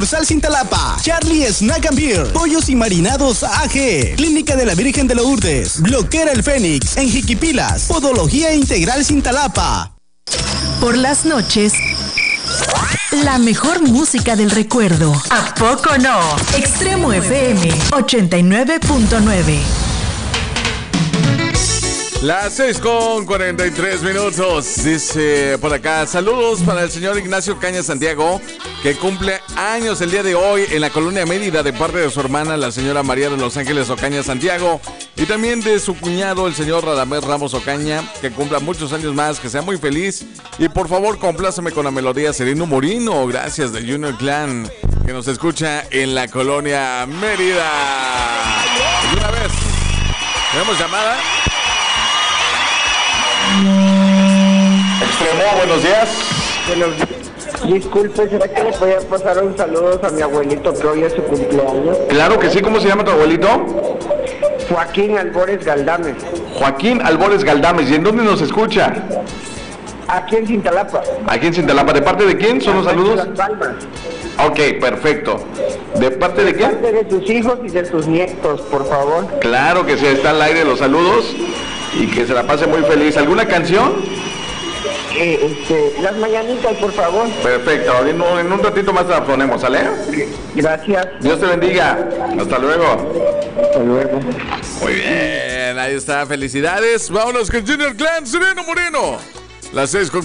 Sal Cintalapa, Charlie Snack and Beer, Pollos y Marinados AG, Clínica de la Virgen de Lourdes, Bloquera el Fénix, en Jiquipilas, Podología Integral Cintalapa. Por las noches, la mejor música del recuerdo. ¿A poco no? Extremo FM 89.9. Las 6:43. Dice por acá, saludos para el señor Ignacio Caña Santiago, que cumple años el día de hoy en la colonia Mérida, de parte de su hermana, la señora María de Los Ángeles Ocaña Santiago, y también de su cuñado, el señor Radamés Ramos Ocaña, que cumpla muchos años más, que sea muy feliz. Y por favor, compláceme con la melodía Sereno Morino, gracias, de Junior Clan, que nos escucha en la colonia Mérida. Y una vez, ¿tenemos llamada? Extremo, buenos días. Buenos días. Disculpe, ¿será que le podía pasar un saludo a mi abuelito que hoy es su cumpleaños? Claro que sí, ¿cómo se llama tu abuelito? Joaquín Albores Galdames. Joaquín Albores Galdames, ¿y en dónde nos escucha? Aquí en Cintalapa. Aquí en Cintalapa, ¿de parte de quién son los saludos? Las Palmas. Ok, perfecto. ¿De parte de quién? De parte de sus hijos y de sus nietos, por favor. Claro que sí, está al aire los saludos y que se la pase muy feliz. ¿Alguna canción? Las mañanitas, por favor. Perfecto, en un ratito más la ponemos, ¿sale? Gracias. Dios te bendiga. Hasta luego. Hasta luego. Muy bien, ahí está, felicidades. Vámonos con Junior Clan, Sereno Moreno. Las 6:44.